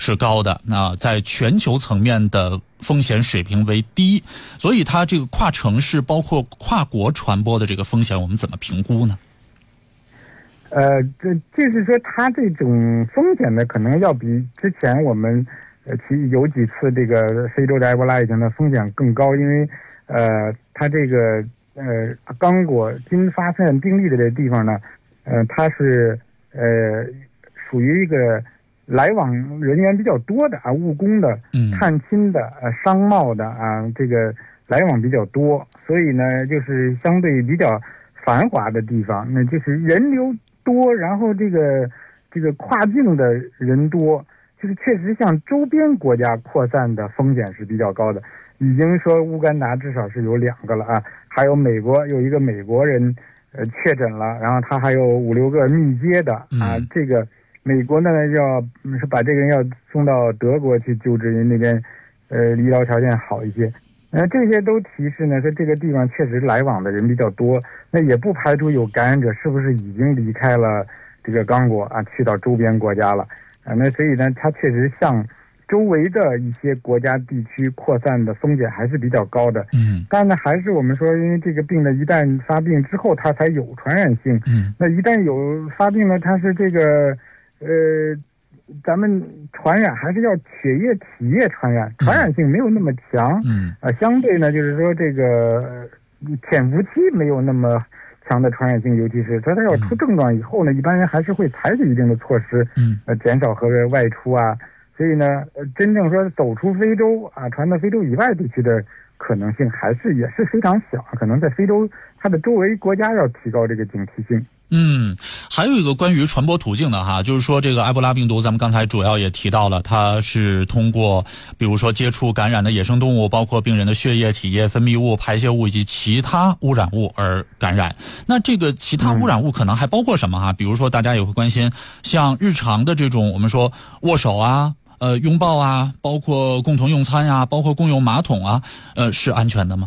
是高的，那在全球层面的风险水平为低，所以它这个跨城市包括跨国传播的这个风险，我们怎么评估呢？ 就是说它这种风险呢，可能要比之前我们有几次这个非洲的埃博拉疫情的风险更高，因为它这个刚果新发现病例的这个地方呢，它是属于一个来往人员比较多的务工的、探亲的、商贸的这个来往比较多，所以呢，就是相对比较繁华的地方，那就是人流多，然后这个跨境的人多，就是确实向周边国家扩散的风险是比较高的。已经说乌干达至少是有2个了还有美国有一个美国人确诊了，然后他还有5、6个密接的这个美国呢是把这个人要送到德国去救治，因为那边医疗条件好一些。这些都提示呢，说这个地方确实来往的人比较多，那也不排除有感染者是不是已经离开了这个刚果去到周边国家了那所以呢，它确实向周围的一些国家地区扩散的风险还是比较高的。但呢，还是我们说，因为这个病呢，一旦发病之后，它才有传染性。那一旦有发病呢，它是这个咱们传染还是要血液体液传染，传染性没有那么强。相对呢，就是说这个潜伏期没有那么强的传染性，尤其是它要出症状以后呢，一般人还是会采取一定的措施，减少和外出所以呢，真正说走出非洲传到非洲以外地区的可能性也是非常小，可能在非洲它的周围国家要提高这个警惕性。 还有一个关于传播途径的就是说这个埃博拉病毒，咱们刚才主要也提到了，它是通过比如说接触感染的野生动物，包括病人的血液、体液、分泌物、排泄物以及其他污染物而感染。那这个其他污染物可能还包括什么比如说大家也会关心，像日常的这种我们说握手拥抱包括共同用餐包括共用马桶是安全的吗？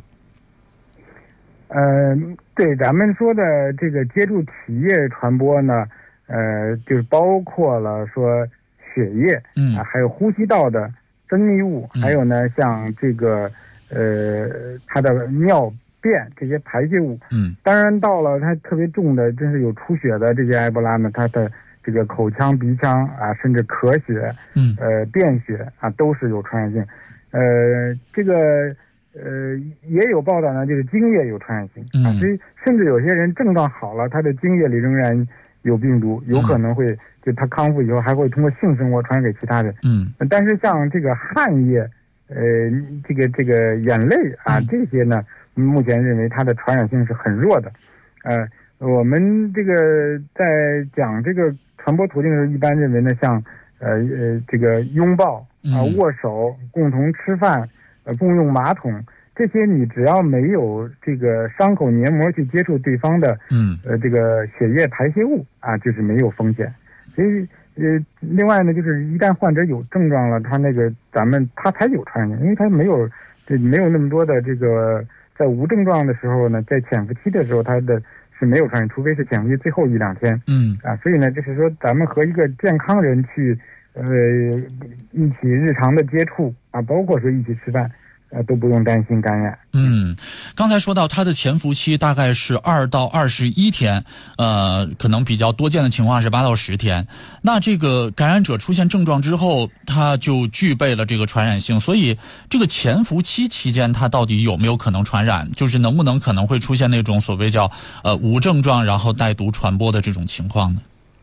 对，咱们说的这个接触体液传播呢，就是包括了说血液，还有呼吸道的分泌物，还有呢像这个它的尿便这些排泄物。当然到了它特别重的，真是有出血的这些埃博拉呢，它的这个口腔、鼻腔甚至咳血，便血都是有传染性。这个也有报道呢，就是精液有传染性所以甚至有些人症状好了，他的精液里仍然有病毒，有可能会就他康复以后还会通过性生活传染给其他人。但是像这个汗液，这个眼泪这些呢，目前认为它的传染性是很弱的。我们这个在讲这个传播途径的时候，一般认为呢，像这个拥抱握手、共同吃饭。共用马桶，这些你只要没有这个伤口黏膜去接触对方的这个血液排泄物就是没有风险。所以另外呢，就是一旦患者有症状了，他才有传染性，因为他没有那么多的这个在无症状的时候呢，在潜伏期的时候他的是没有传染，除非是潜伏期最后1、2天。所以呢，就是说咱们和一个健康人去一起日常的接触包括说一起吃饭都不用担心感染。 刚才说到它的潜伏期大概是2到21天，可能比较多见的情况是8到10天。那这个感染者出现症状之后，他就具备了这个传染性，所以这个潜伏期期间，它到底有没有可能传染？就是能不能可能会出现那种所谓叫无症状然后带毒传播的这种情况呢？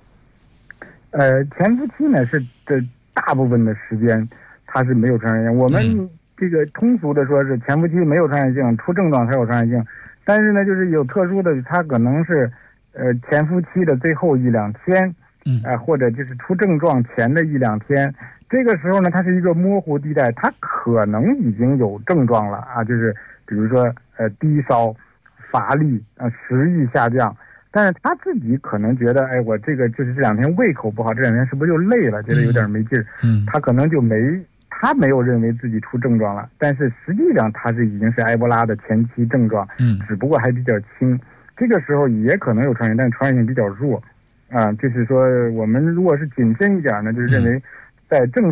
潜伏期呢是大部分的时间它是没有传染性。我们这个通俗的说是潜伏期没有传染性，出症状才有传染性。但是呢，就是有特殊的，它可能是潜伏期的最后1、2天，或者就是出症状前的1、2天。这个时候呢，它是一个模糊地带，它可能已经有症状了就是比如说低烧、乏力、食欲下降。但是他自己可能觉得，我这个就是这2天胃口不好，这2天是不是就累了，觉得有点没劲儿。他可能就他没有认为自己出症状了，但是实际上他已经是埃博拉的前期症状，只不过还比较轻。这个时候也可能有传染，但传染性比较弱。就是说，我们如果是谨慎一点呢，就是认为在正